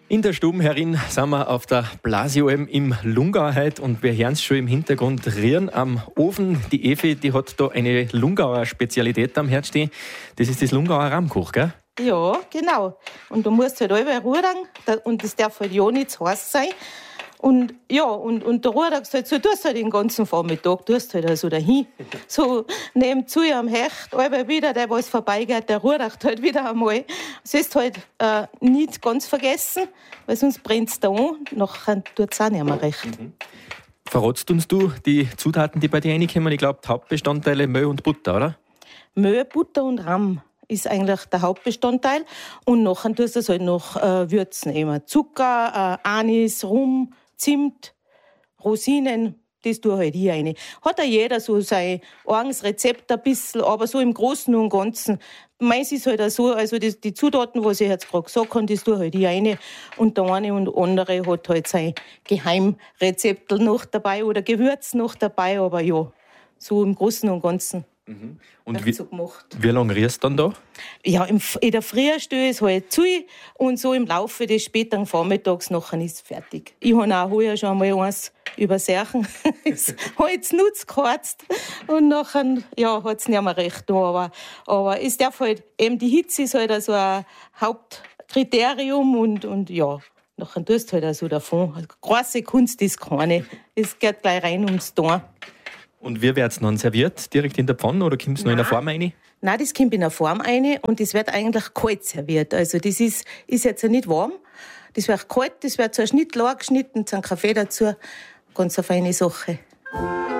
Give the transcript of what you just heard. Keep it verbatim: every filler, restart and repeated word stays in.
In der Stube herin sind wir auf der Blasioalm im Lungau heute und wir hören es schon im Hintergrund rieren am Ofen. Die Evi, die hat da eine Lungauer Spezialität am Herd stehen. Das ist das Lungauer Rahmkoch, gell? Ja, genau. Und du musst halt alle rühren und das darf halt ja nicht zu heiß sein. Und ja, und, und der Ruhrtag halt so, tust halt den ganzen Vormittag, tust halt also dahin. So nebenzu am Hecht, aber wieder, der was vorbeigeht, der Ruhrtag halt wieder einmal. Es ist halt äh, nicht ganz vergessen, weil sonst brennt es da an, nachher tut es auch nicht mehr recht. Mhm. Verratst uns du die Zutaten, die bei dir reinkommen? Ich glaube, Hauptbestandteile Mehl und Butter, oder? Mehl, Butter und Rahm ist eigentlich der Hauptbestandteil. Und nachher tust du es halt noch äh, würzen. Immer Zucker, äh, Anis, Rum, Zimt, Rosinen, das tue ich halt hier rein. Hat auch jeder so sein eigenes Rezept ein bisschen, aber so im Großen und Ganzen. Meins ist halt auch so, also die, die Zutaten, was ich jetzt gerade gesagt habe, das tue ich halt hier rein. Und der eine und andere hat halt sein Geheimrezept noch dabei oder Gewürz noch dabei, aber ja, so im Großen und Ganzen. Mhm. Und wie, so wie lange rührst du dann da? Ja, im, in der Früh stehe ich es halt zu und so im Laufe des späteren Vormittags nachher ist es fertig. Ich habe auch heuer schon einmal eins übersehen. Es hat jetzt nur geheizt und nachher ja, hat es nicht mehr recht da. Aber, aber es darf halt, eben die Hitze ist halt also ein Hauptkriterium und, und ja, nachher tust du halt also davon. Also, große Kunst ist keine. Es geht gleich rein ums Tor. Und wie wird es dann serviert? Direkt in der Pfanne oder kommt es noch in der Form rein? Nein, das kommt in der Form rein und das wird eigentlich kalt serviert. Also das ist, ist jetzt nicht warm. Das wird kalt, das wird zu einem Schnittlauch geschnitten, zu einem Kaffee dazu. Ganz eine feine Sache.